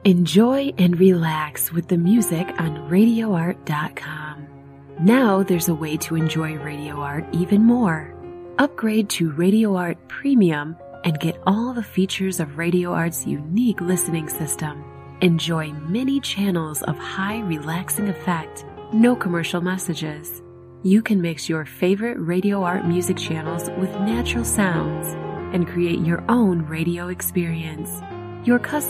Enjoy and relax with the music on RadioArt.com. Now there's a way to enjoy Radio Art even more. Upgrade to Radio Art Premium and get all the features of Radio Art's unique listening system. Enjoy many channels of high relaxing effect, no commercial messages. You can mix your favorite Radio Art music channels with natural sounds and create your own radio experience. Your custom